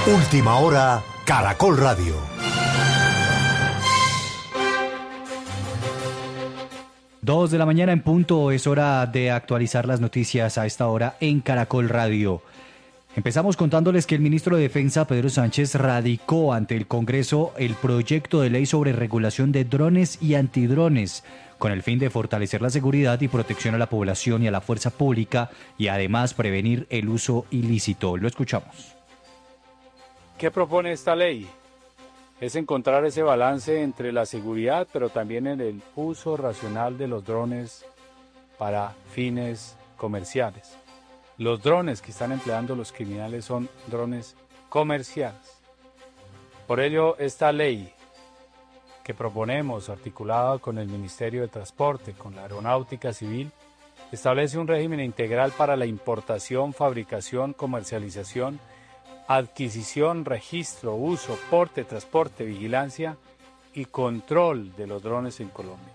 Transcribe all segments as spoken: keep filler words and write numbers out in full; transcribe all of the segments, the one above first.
Última hora, Caracol Radio. Dos de la mañana en punto, es hora de actualizar las noticias a esta hora en Caracol Radio. Empezamos contándoles que el ministro de Defensa, Pedro Sánchez, radicó ante el Congreso el proyecto de ley sobre regulación de drones y antidrones, con el fin de fortalecer la seguridad y protección a la población y a la fuerza pública y además prevenir el uso ilícito. Lo escuchamos. ¿Qué propone esta ley? Es encontrar ese balance entre la seguridad, pero también en el uso racional de los drones para fines comerciales. Los drones que están empleando los criminales son drones comerciales. Por ello, esta ley que proponemos, articulada con el Ministerio de Transporte, con la Aeronáutica Civil, establece un régimen integral para la importación, fabricación, comercialización, adquisición, registro, uso, porte, transporte, vigilancia y control de los drones en Colombia.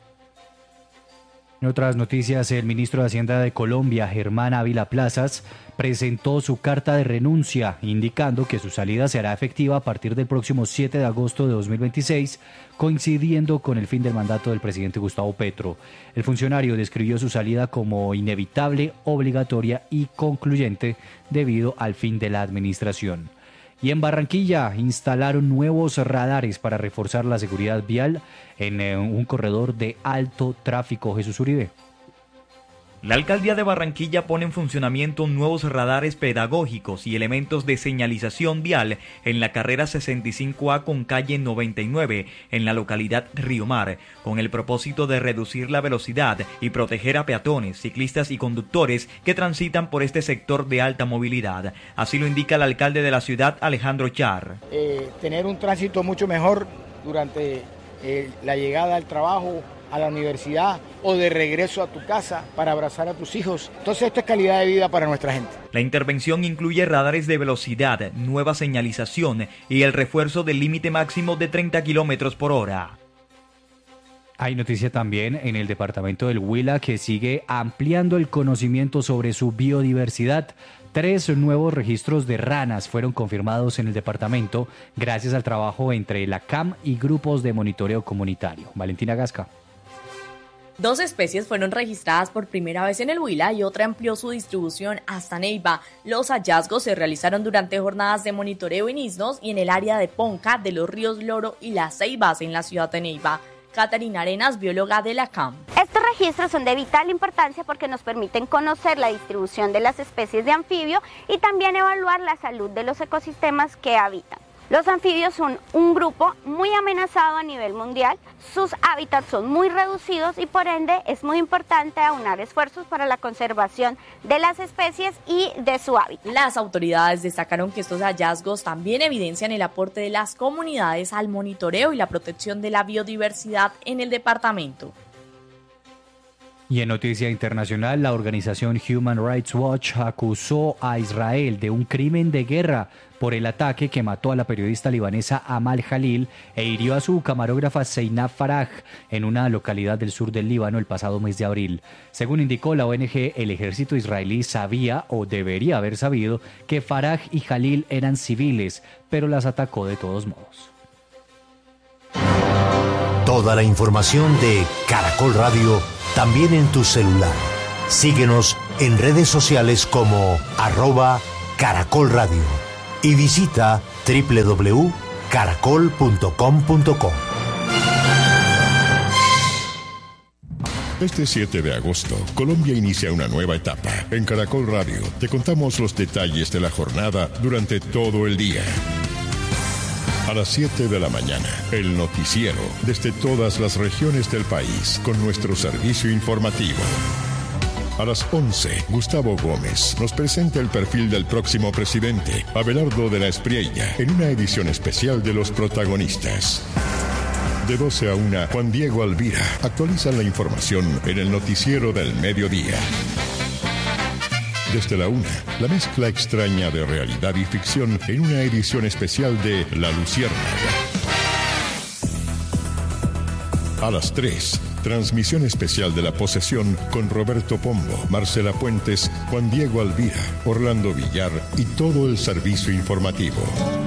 En otras noticias, el ministro de Hacienda de Colombia, Germán Ávila Plazas, presentó su carta de renuncia, indicando que su salida será efectiva a partir del próximo siete de agosto de dos mil veintiséis, coincidiendo con el fin del mandato del presidente Gustavo Petro. El funcionario describió su salida como inevitable, obligatoria y concluyente debido al fin de la administración. Y en Barranquilla instalaron nuevos radares para reforzar la seguridad vial en eh, un corredor de alto tráfico. Jesús Uribe. La alcaldía de Barranquilla pone en funcionamiento nuevos radares pedagógicos y elementos de señalización vial en la carrera sesenta y cinco A con calle noventa y nueve en la localidad Río Mar, con el propósito de reducir la velocidad y proteger a peatones, ciclistas y conductores que transitan por este sector de alta movilidad. Así lo indica el alcalde de la ciudad, Alejandro Char. Eh, tener un tránsito mucho mejor durante eh, la llegada al trabajo, a la universidad o de regreso a tu casa para abrazar a tus hijos. Entonces esto es calidad de vida para nuestra gente. La intervención incluye radares de velocidad, nueva señalización y el refuerzo del límite máximo de treinta kilómetros por hora. Hay noticia también en el departamento del Huila, que sigue ampliando el conocimiento sobre su biodiversidad. Tres nuevos registros de ranas fueron confirmados en el departamento gracias al trabajo entre la C A M y grupos de monitoreo comunitario. Valentina Gasca. Dos especies fueron registradas por primera vez en el Huila y otra amplió su distribución hasta Neiva. Los hallazgos se realizaron durante jornadas de monitoreo en Isnos y en el área de Ponca, de los ríos Loro y Las Ceibas en la ciudad de Neiva. Catarina Arenas, bióloga de la C A M. Estos registros son de vital importancia porque nos permiten conocer la distribución de las especies de anfibio y también evaluar la salud de los ecosistemas que habitan. Los anfibios son un grupo muy amenazado a nivel mundial, sus hábitats son muy reducidos y por ende es muy importante aunar esfuerzos para la conservación de las especies y de su hábitat. Las autoridades destacaron que estos hallazgos también evidencian el aporte de las comunidades al monitoreo y la protección de la biodiversidad en el departamento. Y en noticia internacional, la organización Human Rights Watch acusó a Israel de un crimen de guerra por el ataque que mató a la periodista libanesa Amal Jalil e hirió a su camarógrafa Seinab Faraj en una localidad del sur del Líbano el pasado mes de abril. Según indicó la O N G, el ejército israelí sabía o debería haber sabido que Faraj y Jalil eran civiles, pero las atacó de todos modos. Toda la información de Caracol Radio también en tu celular. Síguenos en redes sociales como arroba Caracol Radio y visita doble u doble u doble u punto caracol punto com punto co. Este siete de agosto, Colombia inicia una nueva etapa. En Caracol Radio te contamos los detalles de la jornada durante todo el día. A las siete de la mañana, el noticiero desde todas las regiones del país con nuestro servicio informativo. A las once, Gustavo Gómez nos presenta el perfil del próximo presidente, Abelardo de la Espriella, en una edición especial de Los Protagonistas. De doce a una, Juan Diego Alvira actualiza la información en el noticiero del mediodía. Desde la una, la mezcla extraña de realidad y ficción en una edición especial de La Luciérnaga. A las tres, Transmisión especial de la posesión con Roberto Pombo, Marcela Puentes, Juan Diego Alvira, Orlando Villar y todo el servicio informativo.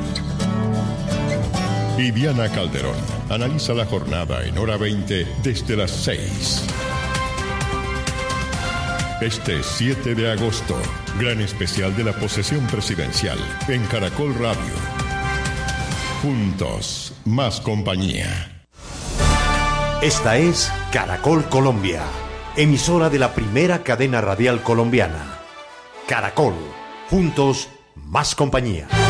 Viviana Calderón analiza la jornada en hora veinte desde las seis. Este siete de agosto, gran especial de la posesión presidencial en Caracol Radio. Juntos, más compañía. Esta es Caracol Colombia, emisora de la primera cadena radial colombiana. Caracol, juntos, más compañía.